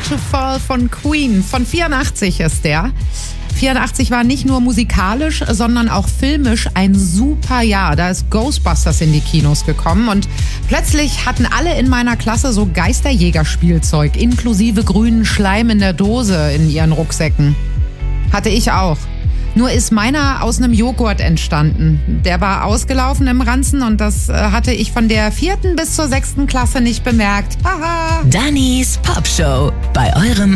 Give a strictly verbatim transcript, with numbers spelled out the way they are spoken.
Not to Fall von Queen. Von vierundachtzig ist der. vierundachtzig war nicht nur musikalisch, sondern auch filmisch ein super Jahr. Da ist Ghostbusters in die Kinos gekommen und plötzlich hatten alle in meiner Klasse so Geisterjägerspielzeug inklusive grünen Schleim in der Dose in ihren Rucksäcken. Hatte ich auch. Nur ist meiner aus einem Joghurt entstanden. Der war ausgelaufen im Ranzen und das äh, hatte ich von der vierten bis zur sechsten Klasse nicht bemerkt. Haha. Dannys Popshow bei eurem